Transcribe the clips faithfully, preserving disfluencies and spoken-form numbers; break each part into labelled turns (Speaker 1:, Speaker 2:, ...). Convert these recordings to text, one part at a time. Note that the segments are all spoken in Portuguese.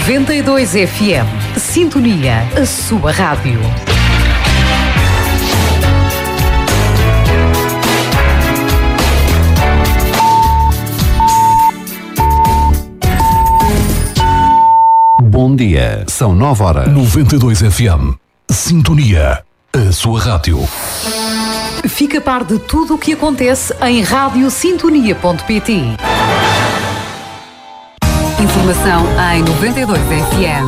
Speaker 1: noventa e dois F M. Sintonia, a sua rádio.
Speaker 2: Bom dia, são nove horas.
Speaker 3: noventa e dois F M. Sintonia, a sua rádio.
Speaker 1: Fica a par de tudo o que acontece em rádio sintonia ponto pt. Informação em noventa e dois F M.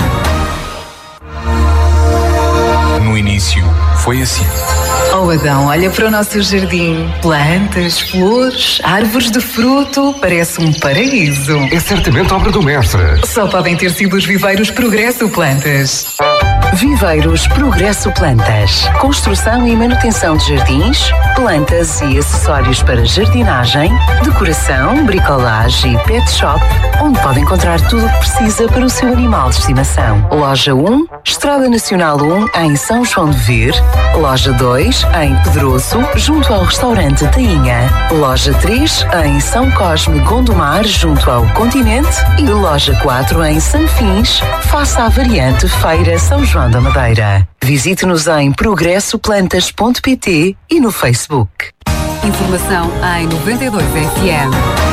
Speaker 4: No início, foi assim.
Speaker 5: Oh Adão, olha para o nosso jardim. Plantas, flores, árvores de fruto. Parece um paraíso.
Speaker 4: É certamente obra do mestre.
Speaker 5: Só podem ter sido os viveiros Progresso Plantas.
Speaker 6: Viveiros Progresso Plantas. Construção e manutenção de jardins, plantas e acessórios para jardinagem, decoração, bricolagem e pet shop, onde pode encontrar tudo o que precisa para o seu animal de estimação. Loja um, Estrada Nacional um, em São João de Vir. Loja dois, em Pedroso, junto ao restaurante Tainha. Loja três, em São Cosme, Gondomar, junto ao Continente. E loja quatro, em Sanfins, face à variante Feira São João da Madeira. Visite-nos em progresso plantas ponto pt e no Facebook.
Speaker 1: Informação em noventa e dois F M.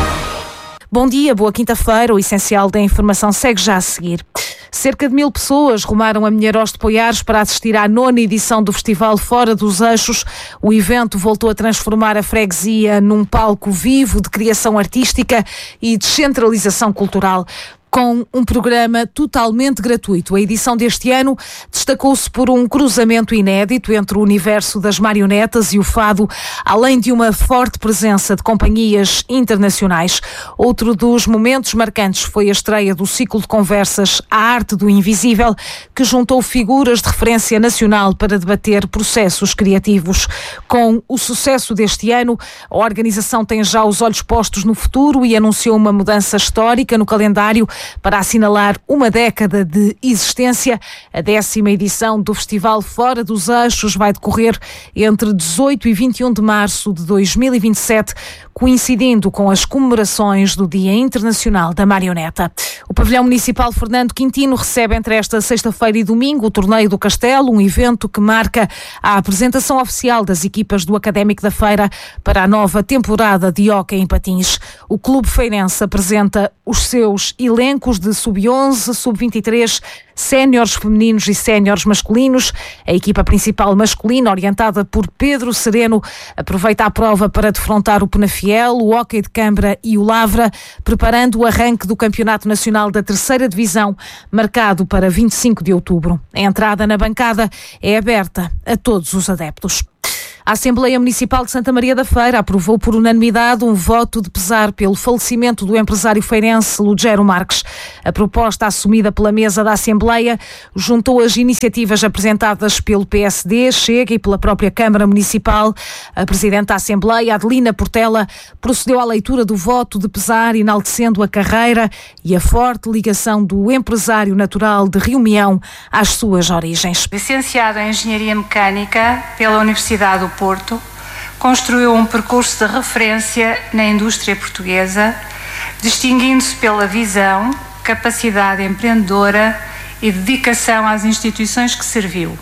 Speaker 7: Bom dia, boa quinta-feira. O essencial da informação segue já a seguir. Cerca de mil pessoas rumaram a Milharóis de Poiares para assistir à nona edição do Festival Fora dos Eixos. O evento voltou a transformar a freguesia num palco vivo de criação artística e descentralização cultural, com um programa totalmente gratuito. A edição deste ano destacou-se por um cruzamento inédito entre o universo das marionetas e o fado, além de uma forte presença de companhias internacionais. Outro dos momentos marcantes foi a estreia do ciclo de conversas A Arte do Invisível, que juntou figuras de referência nacional para debater processos criativos. Com o sucesso deste ano, a organização tem já os olhos postos no futuro e anunciou uma mudança histórica no calendário para assinalar uma década de existência. A décima edição do Festival Fora dos Eixos vai decorrer entre dezoito e vinte e um de março de dois mil e vinte e sete, coincidindo com as comemorações do Dia Internacional da Marioneta. O Pavilhão Municipal Fernando Quintino recebe entre esta sexta-feira e domingo o Torneio do Castelo, um evento que marca a apresentação oficial das equipas do Académico da Feira para a nova temporada de hóquei em patins. O Clube Feirense apresenta os seus elencos de sub onze, sub vinte e três, séniores femininos e séniores masculinos. A equipa principal masculina, orientada por Pedro Sereno, aproveita a prova para defrontar o Penafiel, o Hóquei de Câmara e o Lavra, preparando o arranque do Campeonato Nacional da Terceira Divisão, marcado para vinte e cinco de outubro. A entrada na bancada é aberta a todos os adeptos. A Assembleia Municipal de Santa Maria da Feira aprovou por unanimidade um voto de pesar pelo falecimento do empresário feirense Lugero Marques. A proposta assumida pela mesa da Assembleia juntou as iniciativas apresentadas pelo P S D, Chega e pela própria Câmara Municipal. A Presidente da Assembleia, Adelina Portela, procedeu à leitura do voto de pesar, enaltecendo a carreira e a forte ligação do empresário natural de Rio Meão às suas origens.
Speaker 8: Licenciado em Engenharia Mecânica pela Universidade do Porto, construiu um percurso de referência na indústria portuguesa, distinguindo-se pela visão, capacidade empreendedora e dedicação às instituições que serviu.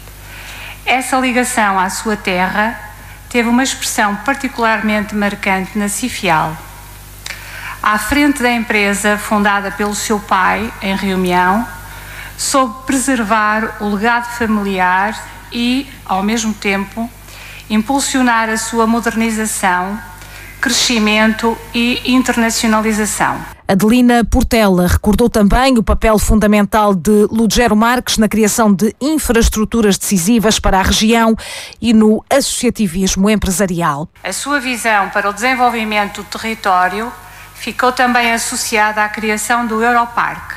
Speaker 8: Essa ligação à sua terra teve uma expressão particularmente marcante na Cifial. À frente da empresa fundada pelo seu pai, em Rio Meão, soube preservar o legado familiar e, ao mesmo tempo, impulsionar a sua modernização, crescimento e internacionalização.
Speaker 7: Adelina Portela recordou também o papel fundamental de Lugero Marques na criação de infraestruturas decisivas para a região e no associativismo empresarial.
Speaker 8: A sua visão para o desenvolvimento do território ficou também associada à criação do Europarque.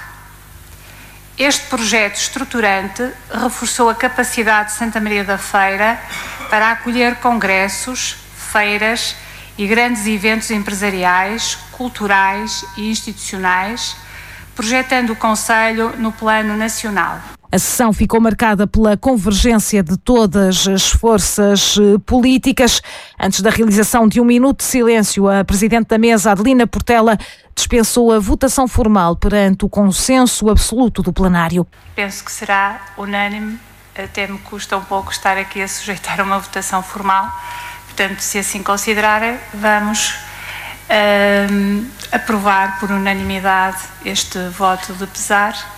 Speaker 8: Este projeto estruturante reforçou a capacidade de Santa Maria da Feira para acolher congressos, feiras e grandes eventos empresariais, culturais e institucionais, projetando o concelho no plano nacional.
Speaker 7: A sessão ficou marcada pela convergência de todas as forças políticas. Antes da realização de um minuto de silêncio, a Presidente da Mesa, Adelina Portela, dispensou a votação formal perante o consenso absoluto do plenário.
Speaker 8: Penso que será unânime, até me custa um pouco estar aqui a sujeitar uma votação formal. Portanto, se assim considerarem, vamos uh, aprovar por unanimidade este voto de pesar.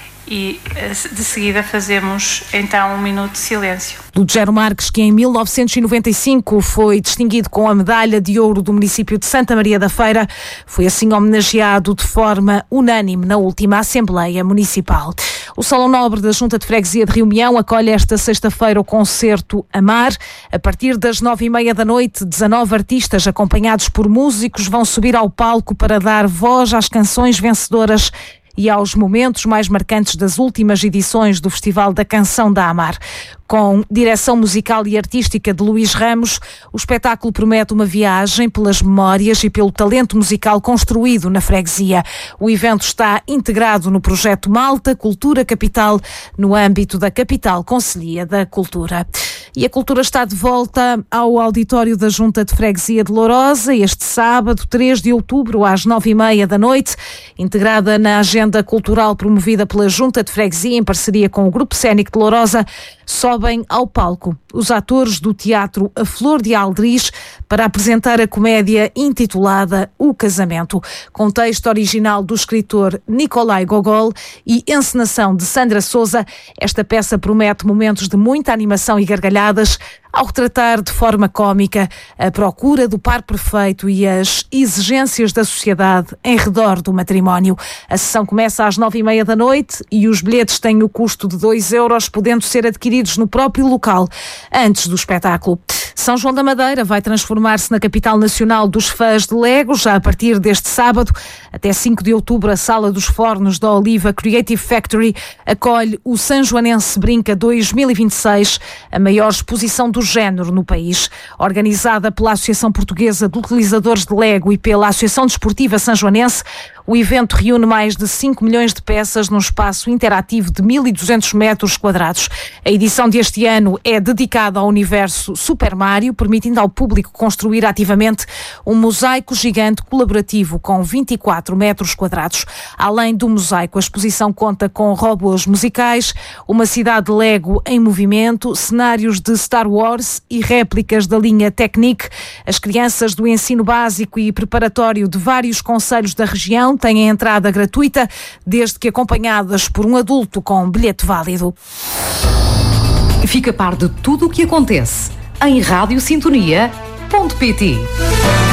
Speaker 8: E de seguida fazemos então um minuto de silêncio.
Speaker 7: Lugero Marques, que em mil novecentos e noventa e cinco foi distinguido com a medalha de ouro do município de Santa Maria da Feira, foi assim homenageado de forma unânime na última Assembleia Municipal. O Salão Nobre da Junta de Freguesia de Rio Meião acolhe esta sexta-feira o concerto Amar. A partir das nove e meia da noite, dezanove artistas acompanhados por músicos vão subir ao palco para dar voz às canções vencedoras e aos momentos mais marcantes das últimas edições do Festival da Canção da Amar. Com direção musical e artística de Luís Ramos, o espetáculo promete uma viagem pelas memórias e pelo talento musical construído na freguesia. O evento está integrado no projeto Malta Cultura Capital, no âmbito da Capital Conselhia da Cultura. E a cultura está de volta ao auditório da Junta de Freguesia de Lourosa este sábado, três de outubro, às nove e meia da noite, integrada na agenda cultural promovida pela Junta de Freguesia em parceria com o Grupo Cénico de Lourosa. Sobem ao palco os atores do Teatro A Flor de Aldriz para apresentar a comédia intitulada O Casamento, com texto original do escritor Nicolai Gogol e encenação de Sandra Souza. Esta peça promete momentos de muita animação e gargalhadas ao retratar de forma cómica a procura do par perfeito e as exigências da sociedade em redor do matrimónio. A sessão começa às nove e meia da noite e os bilhetes têm o custo de dois euros, podendo ser adquiridos no próprio local antes do espetáculo. São João da Madeira vai transformar-se na capital nacional dos fãs de Lego, já a partir deste sábado. Até cinco de outubro, a Sala dos Fornos da Oliva Creative Factory acolhe o Sanjoanense Brinca dois mil e vinte e seis, a maior exposição do género no país. Organizada pela Associação Portuguesa de Utilizadores de Lego e pela Associação Desportiva Sanjoanense, o evento reúne mais de cinco milhões de peças num espaço interativo de mil e duzentos metros quadrados. A edição deste ano é dedicada ao universo Super Mario, permitindo ao público construir ativamente um mosaico gigante colaborativo com vinte e quatro metros quadrados. Além do mosaico, a exposição conta com robôs musicais, uma cidade Lego em movimento, cenários de Star Wars e réplicas da linha Technic. As crianças do ensino básico e preparatório de vários concelhos da região têm entrada gratuita, desde que acompanhadas por um adulto com bilhete válido.
Speaker 1: Fica a par de tudo o que acontece em rádio sintonia ponto pt.